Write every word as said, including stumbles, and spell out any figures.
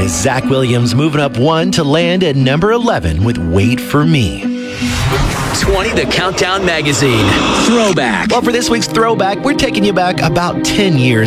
is Zach Williams moving up one to land at number eleven with Wait For Me. twenty The Countdown Magazine. Throwback. Well, for this week's Throwback, we're taking you back about ten years